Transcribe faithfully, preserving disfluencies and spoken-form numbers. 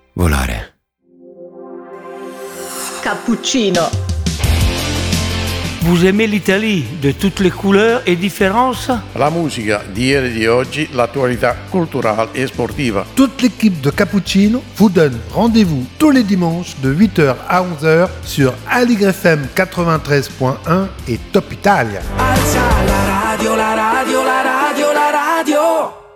volare. Cappuccino. Vous aimez l'Italie de toutes les couleurs et différences? La musica di ieri e di oggi, l'attualità culturale e sportiva. Toute l'équipe de Cappuccino vous donne rendez-vous tous les dimanches de huit heures à onze heures sur Aligre F M quatre-vingt-treize point un et Top Italia. Alza la radio, la radio, la radio, la radio.